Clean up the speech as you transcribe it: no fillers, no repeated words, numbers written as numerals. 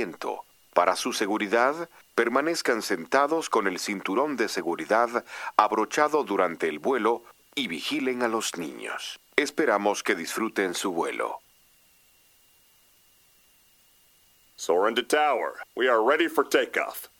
asiento. Para su seguridad, permanezcan sentados con el cinturón de seguridad abrochado durante el vuelo y vigilen a los niños. Esperamos que disfruten su vuelo. Soarin' to tower. We are ready for takeoff.